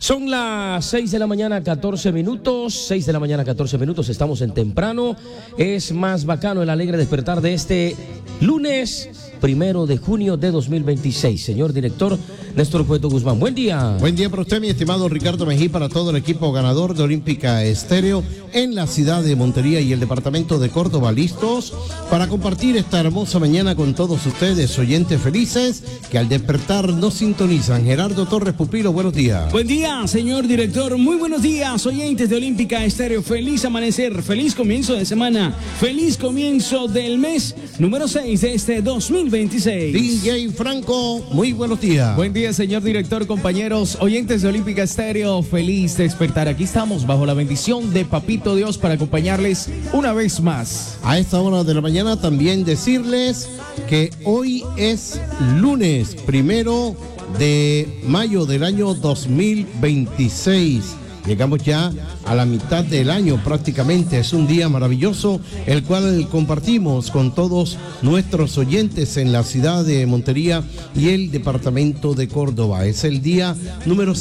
Son las 6 de la mañana, 14 minutos. 6 de la mañana, 14 minutos. Estamos en temprano. Es más bacano el alegre despertar de este lunes 1 de junio de 2026. Señor director Néstor Cueto Guzmán, buen día. Buen día para usted, mi estimado Ricardo Mejía, para todo el equipo ganador de Olímpica Estéreo en la ciudad de Montería y el departamento de Córdoba. Listos para compartir esta hermosa mañana con todos ustedes, oyentes felices que al despertar nos sintonizan. Gerardo Torres Pupilo, buenos días. Buen día, señor director. Muy buenos días, oyentes de Olímpica Estéreo. Feliz amanecer, feliz comienzo de semana, feliz comienzo del mes número 6 de este 2026. DJ Franco, muy buenos días. Buen día, señor director, compañeros, oyentes de Olímpica Estéreo. Feliz de despertar. Aquí estamos bajo la bendición de Papito Dios para acompañarles una vez más. A esta hora de la mañana también decirles que hoy es lunes 1 de mayo del año 2026. Llegamos ya a la mitad del año prácticamente. Es un día maravilloso, el cual compartimos con todos nuestros oyentes en la ciudad de Montería y el departamento de Córdoba. Es el día número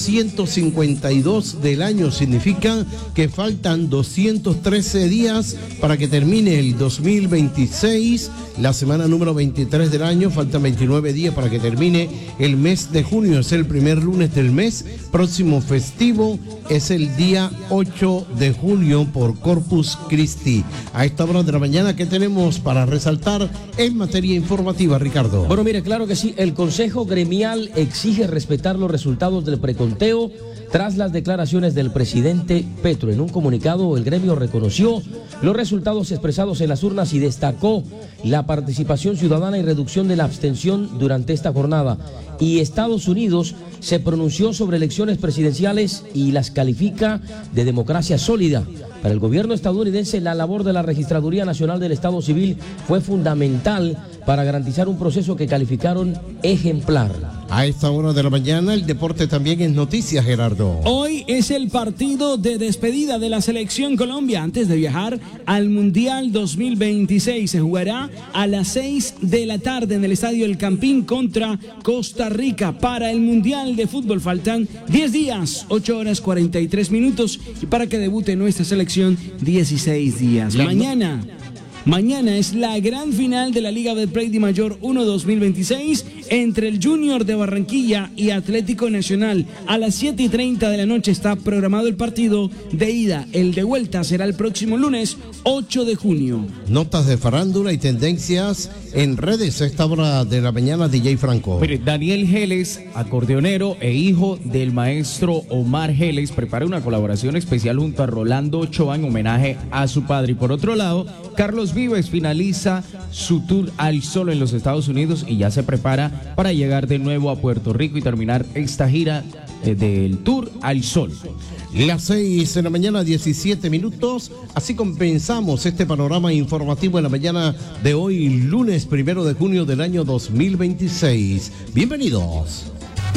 152 del año. Significa que faltan 213 días para que termine el 2026. La semana número 23 del año, faltan 29 días para que termine el mes de junio. Es el primer lunes del mes. Próximo festivo es el día 8 de julio por Corpus Christi. A esta hora de la mañana, ¿qué tenemos para resaltar en materia informativa, Ricardo? Bueno, mire, claro que sí. El Consejo Gremial exige respetar los resultados del preconteo tras las declaraciones del presidente Petro. En un comunicado, el gremio reconoció los resultados expresados en las urnas y destacó la participación ciudadana y reducción de la abstención durante esta jornada. Y Estados Unidos se pronunció sobre elecciones presidenciales y las califica de democracia sólida. Para el gobierno estadounidense, la labor de la Registraduría Nacional del Estado Civil fue fundamental para garantizar un proceso que calificaron ejemplar. A esta hora de la mañana, el deporte también es noticia, Gerardo. Hoy es el partido de despedida de la Selección Colombia antes de viajar al Mundial 2026. Se jugará a las 6 de la tarde en el Estadio El Campín contra Costa Rica. Para el Mundial de Fútbol faltan 10 días, 8 horas 43 minutos y para que debute nuestra selección 16 días. Mañana es la gran final de la Liga Betplay Di Mayor 1 2026 entre el Junior de Barranquilla y Atlético Nacional. A las 7:30 de la noche está programado el partido de ida. El de vuelta será el próximo lunes 8 de junio. Notas de farándula y tendencias en redes a esta hora de la mañana, DJ Franco. Mire, Daniel Geles, acordeonero e hijo del maestro Omar Geles, prepara una colaboración especial junto a Rolando Ochoa en homenaje a su padre. Y por otro lado, Carlos Vives finaliza su tour al solo en los Estados Unidos y ya se prepara para llegar de nuevo a Puerto Rico y terminar esta gira del tour al sol. Las 6 de la mañana, 17 minutos. Así comenzamos este panorama informativo en la mañana de hoy, lunes 1 de junio del año 2026. Bienvenidos.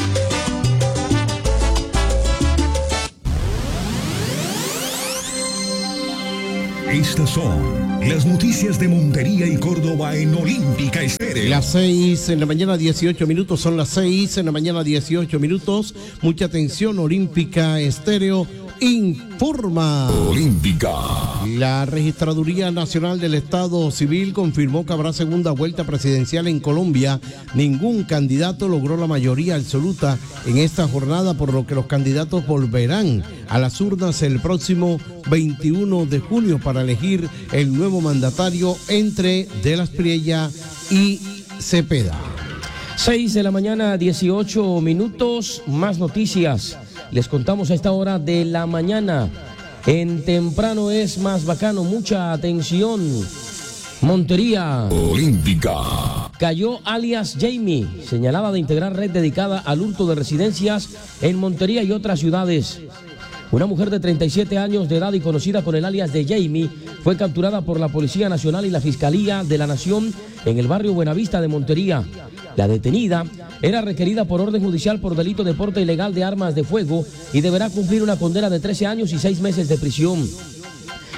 Estas son las noticias de Montería y Córdoba en Olímpica Estéreo. Las 6 en la mañana, 18 minutos. Son las 6 en la mañana, 18 minutos. Mucha atención, Olímpica Estéreo informa. Olímpica. La Registraduría Nacional del Estado Civil confirmó que habrá segunda vuelta presidencial en Colombia. Ningún candidato logró la mayoría absoluta en esta jornada, por lo que los candidatos volverán a las urnas el próximo 21 de junio para elegir el nuevo mandatario entre De las Priella y Cepeda. 6 de la mañana, 18 minutos. Más noticias. Les contamos a esta hora de la mañana. En temprano es más bacano. Mucha atención. Montería. Olímpica. Cayó alias Jamie, señalada de integrar red dedicada al hurto de residencias en Montería y otras ciudades. Una mujer de 37 años de edad y conocida con el alias de Jamie fue capturada por la Policía Nacional y la Fiscalía de la Nación en el barrio Buenavista de Montería. La detenida era requerida por orden judicial por delito de porte ilegal de armas de fuego y deberá cumplir una condena de 13 años y 6 meses de prisión.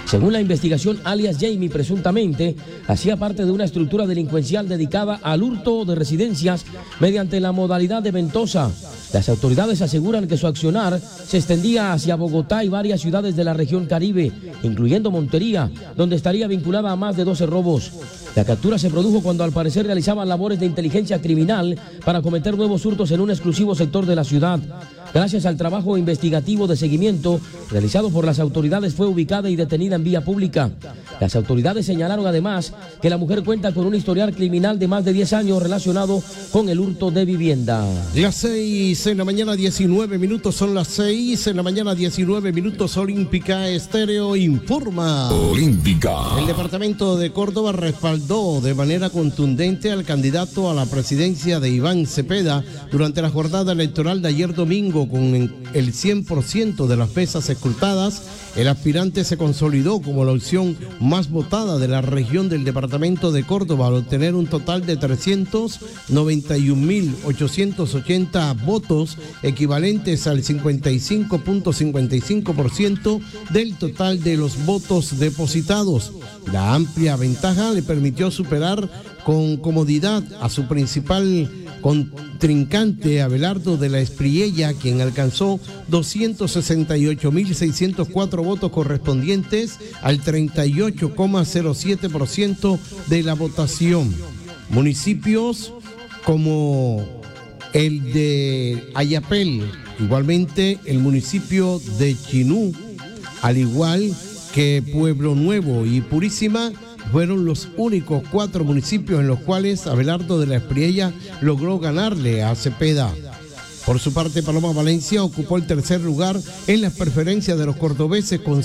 Según la investigación, alias Jamie presuntamente hacía parte de una estructura delincuencial dedicada al hurto de residencias mediante la modalidad de ventosa. Las autoridades aseguran que su accionar se extendía hacia Bogotá y varias ciudades de la región Caribe, incluyendo Montería, donde estaría vinculada a más de 12 robos. La captura se produjo cuando al parecer realizaban labores de inteligencia criminal para cometer nuevos hurtos en un exclusivo sector de la ciudad. Gracias al trabajo investigativo de seguimiento realizado por las autoridades, fue ubicada y detenida en vía pública. Las autoridades señalaron además que la mujer cuenta con un historial criminal de más de 10 años relacionado con el hurto de vivienda. Las 6 de la mañana 19 minutos, son las 6 de la mañana 19 minutos. Olímpica Estéreo informa. Olímpica. El departamento de Córdoba respaldó de manera contundente al candidato a la presidencia de Iván Cepeda durante la jornada electoral de ayer domingo. Con el 100% de las mesas escrutadas, el aspirante se consolidó como la opción más votada de la región del departamento de Córdoba al obtener un total de 391.880 votos, equivalentes al 55.55% del total de los votos depositados. La amplia ventaja le permitió superar con comodidad a su principal contrincante, Abelardo de la Espriella, quien alcanzó 268.604 votos correspondientes al 38,07% de la votación. Municipios como el de Ayapel, igualmente el municipio de Chinú, al igual que Pueblo Nuevo y Purísima, fueron los únicos 4 municipios en los cuales Abelardo de la Espriella logró ganarle a Cepeda. Por su parte, Paloma Valencia ocupó el tercer lugar en las preferencias de los cordobeses con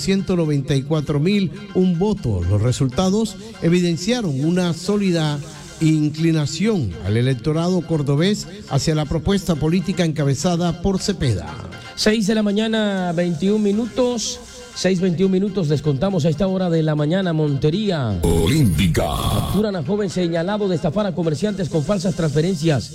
194.001 votos. Los resultados evidenciaron una sólida inclinación al electorado cordobés hacia la propuesta política encabezada por Cepeda. 6 de la mañana, 21 minutos. 6:21 minutos, les contamos a esta hora de la mañana. Montería. Olímpica. Capturan a joven señalado de estafar a comerciantes con falsas transferencias.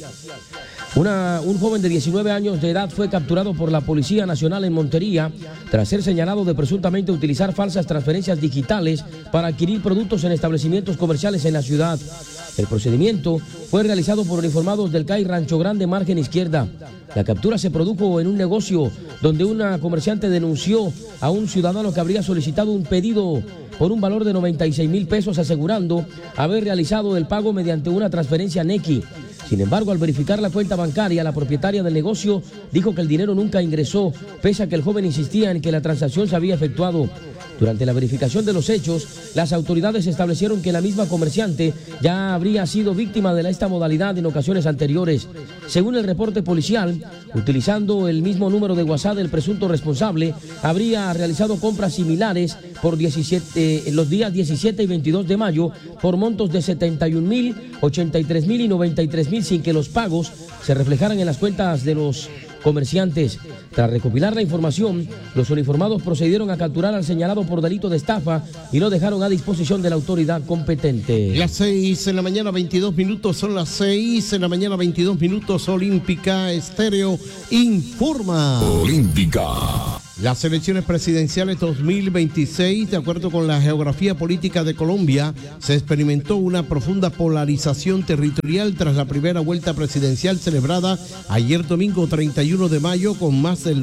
Un joven de 19 años de edad fue capturado por la Policía Nacional en Montería tras ser señalado de presuntamente utilizar falsas transferencias digitales para adquirir productos en establecimientos comerciales en la ciudad. El procedimiento fue realizado por uniformados del CAI Rancho Grande, margen izquierda. La captura se produjo en un negocio donde una comerciante denunció a un ciudadano que habría solicitado un pedido por un valor de 96.000 pesos, asegurando haber realizado el pago mediante una transferencia Nequi. Sin embargo, al verificar la cuenta bancaria, la propietaria del negocio dijo que el dinero nunca ingresó, pese a que el joven insistía en que la transacción se había efectuado. Durante la verificación de los hechos, las autoridades establecieron que la misma comerciante ya habría sido víctima de esta modalidad en ocasiones anteriores. Según el reporte policial, utilizando el mismo número de WhatsApp, el presunto responsable habría realizado compras similares por los días 17 y 22 de mayo por montos de 71.000, 83.000 y 93.000 sin que los pagos se reflejaran en las cuentas de los comerciantes. Tras recopilar la información, los uniformados procedieron a capturar al señalado por delito de estafa y lo dejaron a disposición de la autoridad competente. Las 6 de la mañana 22 minutos, son las 6 de la mañana 22 minutos. Olímpica Estéreo informa. Olímpica. Las elecciones presidenciales 2026, de acuerdo con la geografía política de Colombia, se experimentó una profunda polarización territorial tras la primera vuelta presidencial celebrada ayer domingo 31 de mayo, con más del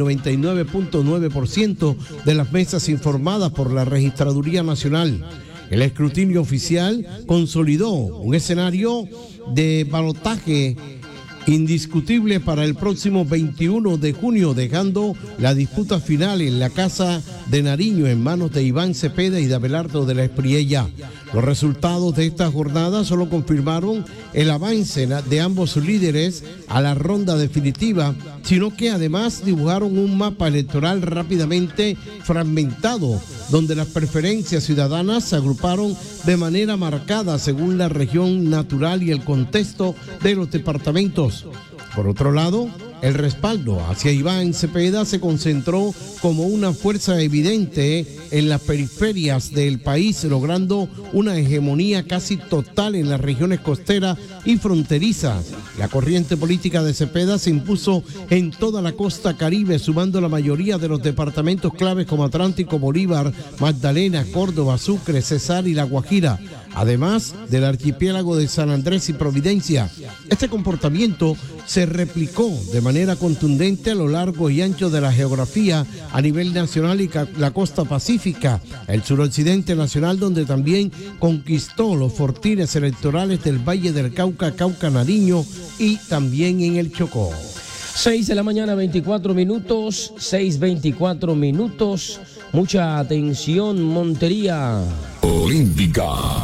99.9% de las mesas informadas por la Registraduría Nacional. El escrutinio oficial consolidó un escenario de balotaje indiscutible para el próximo 21 de junio, dejando la disputa final en la Casa de Nariño en manos de Iván Cepeda y de Abelardo de la Espriella. Los resultados de esta jornada solo confirmaron el avance de ambos líderes a la ronda definitiva, sino que además dibujaron un mapa electoral rápidamente fragmentado, donde las preferencias ciudadanas se agruparon de manera marcada según la región natural y el contexto de los departamentos. Por otro lado, el respaldo hacia Iván Cepeda se concentró como una fuerza evidente en las periferias del país, logrando una hegemonía casi total en las regiones costeras y fronterizas. La corriente política de Cepeda se impuso en toda la costa caribe, sumando la mayoría de los departamentos claves como Atlántico, Bolívar, Magdalena, Córdoba, Sucre, Cesar y La Guajira, además del archipiélago de San Andrés y Providencia. Este comportamiento se replicó de manera contundente a lo largo y ancho de la geografía a nivel nacional y la costa pacífica, el suroccidente nacional, donde también conquistó los fortines electorales del Valle del Cauca, Cauca, Nariño y también en el Chocó. 6 de la mañana, 24 minutos, 6:24 minutos. Mucha atención, Montería. Olímpica.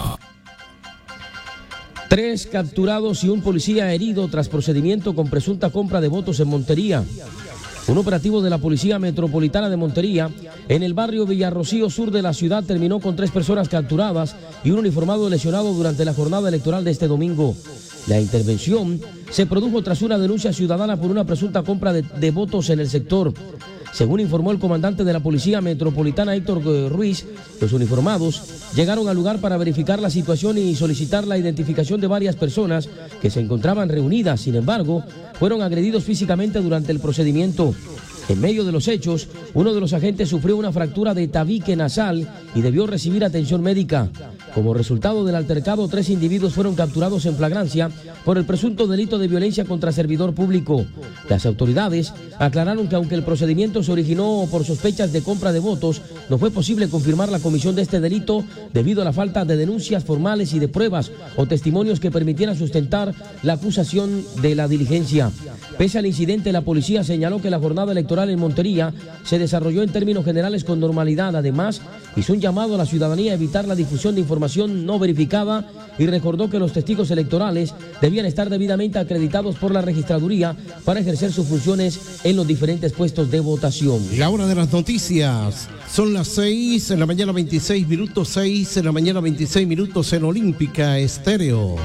3 capturados y un policía herido tras procedimiento con presunta compra de votos en Montería. Un operativo de la Policía Metropolitana de Montería en el barrio Villarrocío sur de la ciudad terminó con 3 personas capturadas y un uniformado lesionado durante la jornada electoral de este domingo. La intervención se produjo tras una denuncia ciudadana por una presunta compra de votos en el sector. Según informó el comandante de la Policía Metropolitana, Héctor Ruiz, los uniformados llegaron al lugar para verificar la situación y solicitar la identificación de varias personas que se encontraban reunidas. Sin embargo, fueron agredidos físicamente durante el procedimiento. En medio de los hechos, uno de los agentes sufrió una fractura de tabique nasal y debió recibir atención médica. Como resultado del altercado, 3 individuos fueron capturados en flagrancia por el presunto delito de violencia contra servidor público. Las autoridades aclararon que aunque el procedimiento se originó por sospechas de compra de votos, no fue posible confirmar la comisión de este delito debido a la falta de denuncias formales y de pruebas o testimonios que permitieran sustentar la acusación de la diligencia. Pese al incidente, la policía señaló que la jornada electoral en Montería se desarrolló en términos generales con normalidad. Además, hizo un llamado a la ciudadanía a evitar la difusión de información no verificada y recordó que los testigos electorales debían estar debidamente acreditados por la registraduría para ejercer sus funciones en los diferentes puestos de votación. La hora de las noticias. Son las 6 de la mañana 26 minutos, 6 de la mañana 26 minutos en Olímpica Estéreo.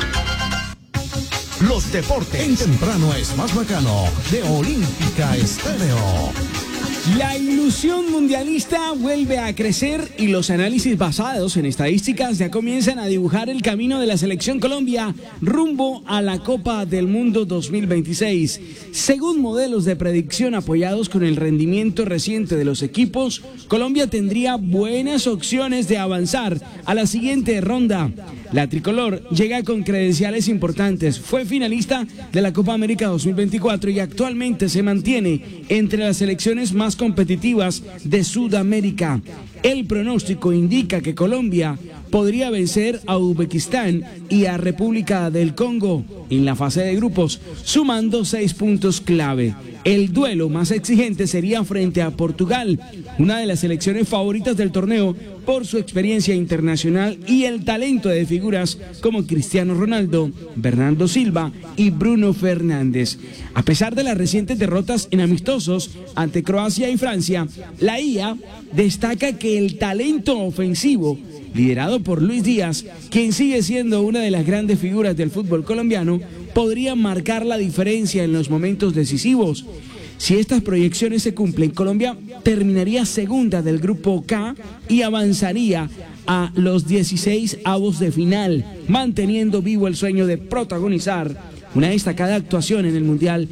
Los deportes en temprano es más bacano de Olímpica Estéreo. La ilusión mundialista vuelve a crecer y los análisis basados en estadísticas ya comienzan a dibujar el camino de la selección Colombia rumbo a la Copa del Mundo 2026. Según modelos de predicción apoyados con el rendimiento reciente de los equipos, Colombia tendría buenas opciones de avanzar a la siguiente ronda. La tricolor llega con credenciales importantes, fue finalista de la Copa América 2024 y actualmente se mantiene entre las selecciones más competitivas de Sudamérica. El pronóstico indica que Colombia podría vencer a Uzbekistán y a República del Congo en la fase de grupos, sumando 6 puntos clave. El duelo más exigente sería frente a Portugal, una de las selecciones favoritas del torneo por su experiencia internacional y el talento de figuras como Cristiano Ronaldo, Bernardo Silva y Bruno Fernández. A pesar de las recientes derrotas en amistosos ante Croacia y Francia, la IA destaca que el talento ofensivo liderado por Luis Díaz, quien sigue siendo una de las grandes figuras del fútbol colombiano, podría marcar la diferencia en los momentos decisivos. Si estas proyecciones se cumplen, Colombia terminaría segunda del grupo K y avanzaría a los 16avos de final, manteniendo vivo el sueño de protagonizar una destacada actuación en el Mundial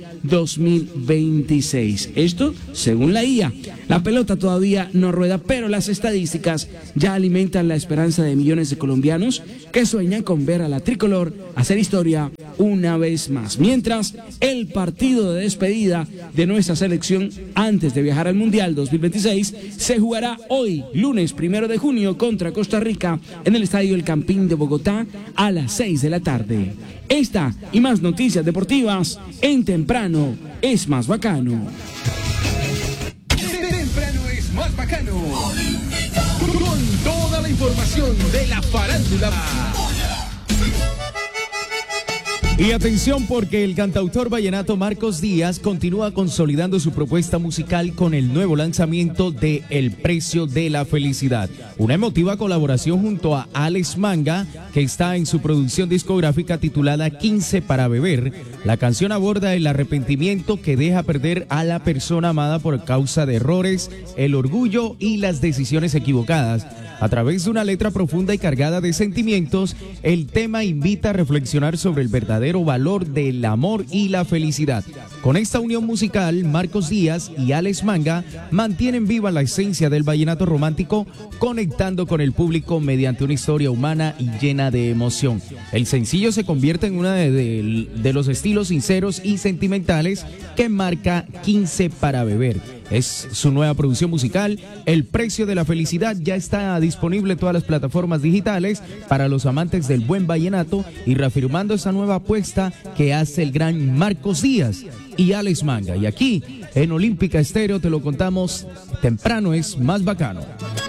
2026. Esto según la IA. La pelota todavía no rueda, pero las estadísticas ya alimentan la esperanza de millones de colombianos que sueñan con ver a la tricolor hacer historia una vez más. Mientras, el partido de despedida de nuestra selección antes de viajar al Mundial 2026 se jugará hoy, lunes 1 de junio, contra Costa Rica en el Estadio El Campín de Bogotá a las 6 de la tarde. Esta y más noticias deportivas en Temprano es más bacano. Temprano es más bacano. Con toda la información de la farándula. Y atención porque el cantautor vallenato Marcos Díaz continúa consolidando su propuesta musical con el nuevo lanzamiento de El Precio de la Felicidad, una emotiva colaboración junto a Alex Manga, que está en su producción discográfica titulada 15 para beber. La canción aborda el arrepentimiento que deja perder a la persona amada por causa de errores, el orgullo y las decisiones equivocadas. A través de una letra profunda y cargada de sentimientos, el tema invita a reflexionar sobre el verdadero valor del amor y la felicidad. Con esta unión musical, Marcos Díaz y Alex Manga mantienen viva la esencia del vallenato romántico, conectando con el público mediante una historia humana y llena de emoción. El sencillo se convierte en uno de los estilos sinceros y sentimentales que marca 15 para beber. Es su nueva producción musical. El Precio de la Felicidad ya está disponible en todas las plataformas digitales para los amantes del buen vallenato, y reafirmando esa nueva apuesta que hace el gran Marcos Díaz y Alex Manga. Y aquí en Olímpica Estéreo te lo contamos, temprano es más bacano.